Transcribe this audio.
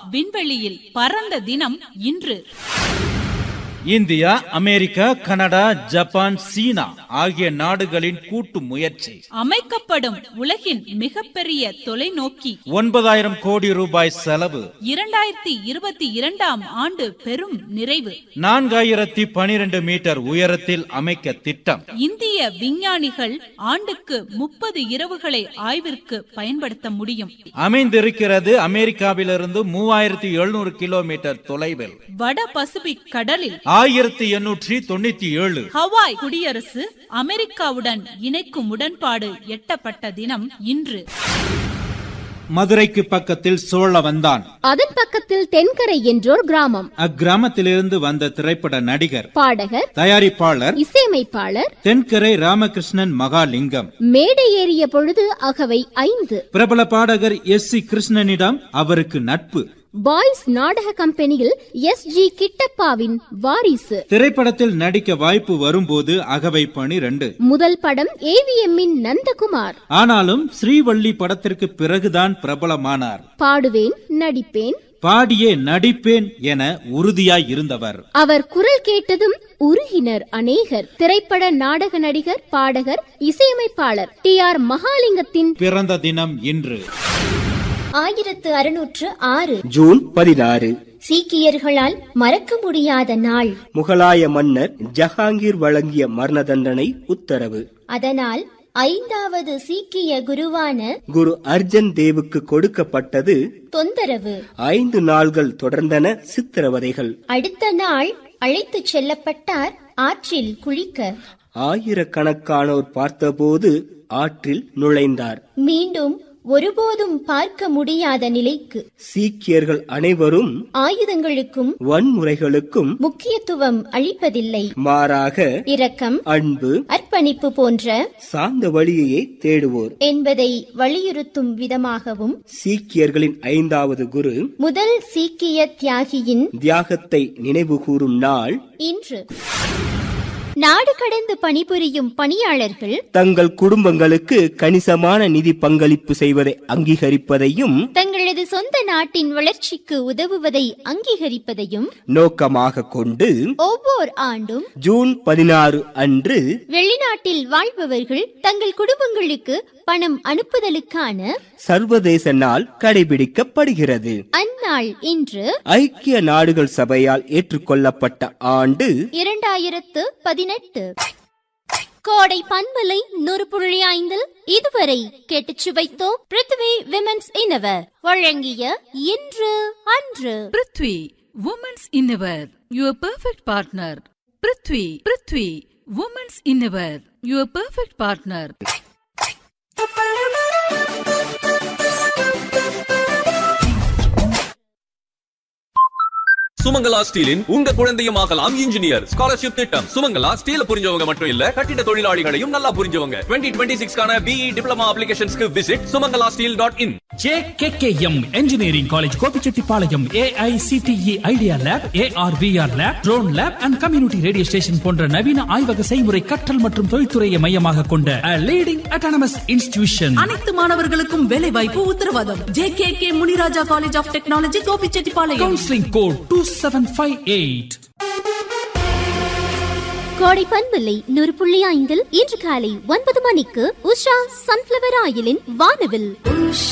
விண்வெளியில் பறந்த தினம் இன்று. இந்தியா, அமெரிக்கா, கனடா, ஜப்பான், சீனா ஆகிய நாடுகளின் கூட்டு முயற்சி. அமைக்கப்படும் உலகின் மிகப்பெரிய தொலைநோக்கி 9,000 கோடி ரூபாய் செலவு. 2022ஆம் ஆண்டு பெரும் நிறைவு. 4012 மீட்டர் உயரத்தில் அமைக்க திட்டம். இந்திய விஞ்ஞானிகள் ஆண்டுக்கு 30 இரவுகளை ஆய்விற்கு பயன்படுத்த முடியும். அமைந்திருக்கிறது அமெரிக்காவிலிருந்து 3700 கிலோமீட்டர் தொலைவில். வட பசிபிக் கடலில் 1897 ஹவாய் குடியரசு அமெரிக்காவுடன் இணைக்கும் உடன்பாடு எட்டப்பட்ட தினம் இன்று. மதுரைக்கு பக்கத்தில் சோழவந்தான், அதன் பக்கத்தில் தென்கரை என்றோர் கிராமம். அக்கிராமத்திலிருந்து வந்த திரைப்பட நடிகர், பாடகர், தயாரிப்பாளர், இசையமைப்பாளர் தென்கரை ராமகிருஷ்ணன் மகாலிங்கம். மேடை ஏறிய பொழுது அகவை 5. பிரபல பாடகர் S.C. கிருஷ்ணனிடம் அவருக்கு நட்பு. பாய்ஸ் நாடக கம்பெனியில் S.G. கிட்டப்பாவின் வாரிசு. திரைப்படத்தில் நடிக்க வாய்ப்பு வரும்போது அகவை 12. முதல் படம் AVM-இன் நந்தகுமார். ஆனாலும் ஸ்ரீவள்ளி படத்திற்கு பிறகுதான் பிரபலமானார். பாடுவேன், நடிப்பேன், பாடியே நடிப்பேன் என உறுதியாய் இருந்தவர். அவர் குரல் கேட்டதும் உருகினர் அநேகர். திரைப்பட நாடக நடிகர், பாடகர், இசையமைப்பாளர் TR மகாலிங்கத்தின் பிறந்த தினம் இன்று. 1606 ஜூன் 16 சீக்கியர்களால் மறக்க முடியாத நாள். முகலாய மன்னர் ஜஹாங்கீர் வழங்கிய மரண தண்டனை உத்தரவு. அதனால் 5வது சீக்கிய குருவான குரு அர்ஜன் தேவுக்கு கொடுக்கப்பட்டது தொந்தரவு. 5 நாள்கள் தொடர்ந்தன சித்திரவதைகள். அடுத்த நாள் அழைத்துச் செல்லப்பட்டார் ஆற்றில் குளிக்க. ஆயிரக்கணக்கானோர் பார்த்தபோது ஆற்றில் நுழைந்தார். மீண்டும் ஒருபோதும் பார்க்க முடியாத நிலைக்கு. சீக்கியர்கள் அனைவரும் ஆயுதங்களுக்கும் வன்முறைகளுக்கும் முக்கியத்துவம் அளிப்பதில்லை. மாறாக இரக்கம், அன்பு, அர்ப்பணிப்பு போன்ற சார்ந்த வழியையே தேடுவோர் என்பதை வலியுறுத்தும் விதமாகவும் சீக்கியர்களின் 5வது குரு முதல் சீக்கிய தியாகியின் தியாகத்தை நினைவு கூறும் நாள் இன்று. நாடு கடந்து பணிபுரியும் பணியாளர்கள் தங்கள் குடும்பங்களுக்கு கணிசமான நிதி பங்களிப்பு செய்வதை அங்கீகரிப்பதையும் தங்களது சொந்த நாட்டின் வளர்ச்சிக்கு உதவுவதை அங்கீகரிப்பதையும் நோக்கமாக கொண்டு ஒவ்வொரு ஆண்டும் ஜூன் 16 அன்று வெளிநாட்டில் வாழ்பவர்கள் தங்கள் குடும்பங்களுக்கு பணம் அனுப்புதலுக்கான சர்வதேச நாள் கடைபிடிக்கப்படுகிறது. அந்நாள் இன்று ஐக்கிய நாடுகள் சபையால் ஏற்றுக்கொள்ளப்பட்ட ஆண்டு 2018. கோடை பண்பலை 100.5 இதுவரை கேட்டுச் சுவைத்தோம். பிருத்வி விமென்ஸ் இன்னவர் வழங்கிய இன்று அன்று. Prithvi women's இன்னவர், your perfect partner. Prithvi women's இன்னவர், your perfect partner. Sumangala ஸ்டீலின் உங்க குழந்தையும் ஆகலாம் இன்ஜினியர் ஸ்காலர்ஷிப் திட்டம். சுமங்கலா ஸ்டீல் புரிஞ்சவங்க மட்டும் இல்ல, கட்டிட தொழிலாளிகளையும் நல்லா புரிஞ்சவங்க. 2026 BE diploma அப்ளிகேஷன்ஸ்க்கு visit sumangalasteel.in. JKKM Engineering College Gobichettipalayam AICTE idea lab, AR VR lab, drone lab and community radio station போன்ற நவீன ஆய்வக செய்முறை கற்றல் மற்றும் தொழில்துறையை மையமாக கொண்ட லீடிங் அட்டானமஸ் இன்ஸ்டிடியூஷன். அனைத்து மாணவர்களுக்கும் வேலை வாய்ப்பு உத்தரவாதம். JKK Muniraja college of technology Gobichettipalayam. Counselling code 2758. கோடை பண்பலை 100.5 இன்று காலை 9 மணிக்கு உஷா சன்ஃபிளவர் ஆயிலின் வானவில்.